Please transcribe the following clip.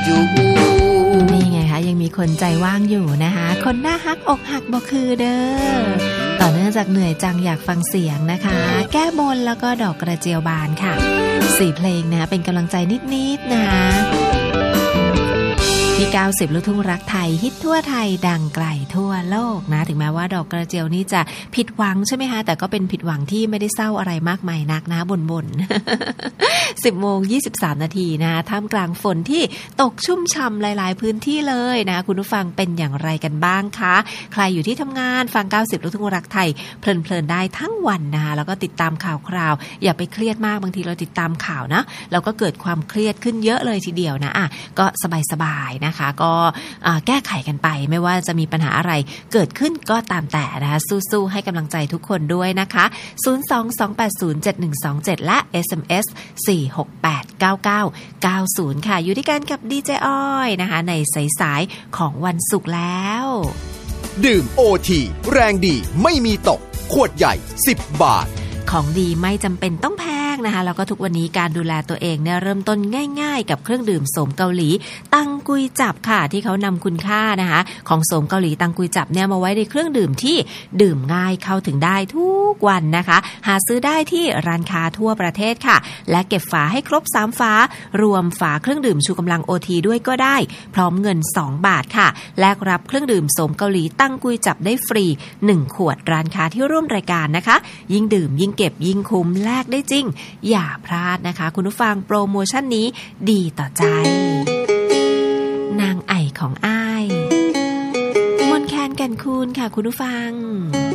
อยู่นี่ไงคะยังมีคนใจว่างอยู่นะคะคนหน้าฮักอกหักบ่คือเด้อต่อเนื่องจากเหนื่อยจังอยากฟังเสียงนะคะแก้บนแล้วก็ดอกกระเจียวบานค่ะ4เพลงนะเป็นกำลังใจนิดๆนะคะที่90ลูกทุ่งรักไทยฮิตทั่วไทยดังไกลทั่วโลกนะถึงแม้ว่าดอกกระเจียวนี่จะผิดหวังใช่ไหมคะแต่ก็เป็นผิดหวังที่ไม่ได้เศร้าอะไรมากมายนักนะบ่น10:23 นาทีนะท่ามกลางฝนที่ตกชุ่มฉ่ำหลายๆพื้นที่เลยนะคุณผู้ฟังเป็นอย่างไรกันบ้างคะใครอยู่ที่ทำงานฟัง90ลูกทุ่งรักไทยเพลินๆได้ทั้งวันนะคะแล้วก็ติดตามข่าวคราวอย่าไปเครียดมากบางทีเราติดตามข่าวนะเราก็เกิดความเครียดขึ้นเยอะเลยทีเดียวนะก็สบายๆนะคะก็แก้ไขกันไปไม่ว่าจะมีปัญหาอะไรเกิดขึ้นก็ตามแต่นะคะสู้ๆให้กำลังใจทุกคนด้วยนะคะ022807127และ SMS 4689990ค่ะอยู่ด้วยกันกับดีเจอ้อยนะคะในสายๆของวันศุกร์แล้วดื่ม OT แรงดีไม่มีตกขวดใหญ่10 บาทของดีไม่จำเป็นต้องแพงนะคะแล้วก็ทุกวันนี้การดูแลตัวเองเนี่ยเริ่มต้นง่ายๆกับเครื่องดื่มโสมเกาหลีตังกุยจับค่ะที่เขานำคุณค่านะคะของโสมเกาหลีตังกุยจับเนี่ยมาไว้ในเครื่องดื่มที่ดื่มง่ายเข้าถึงได้ทุกวันนะคะหาซื้อได้ที่ร้านค้าทั่วประเทศค่ะและเก็บฝาให้ครบ3ฝารวมฝาเครื่องดื่มชูกำลัง OT ด้วยก็ได้พร้อมเงิน2 บาทค่ะแลกรับเครื่องดื่มโสมเกาหลีตังกุยจับได้ฟรี1 ขวดร้านค้าที่ร่วมรายการนะคะยิ่งดื่มยิ่งเก็บยิ่งคุ้มแลกได้จริงอย่าพลาดนะคะคุณผู้ฟังโปรโมชั่นนี้ดีต่อใจนางไอของอ้ายมนแคนแก่นคูณค่ะคุณผู้ฟัง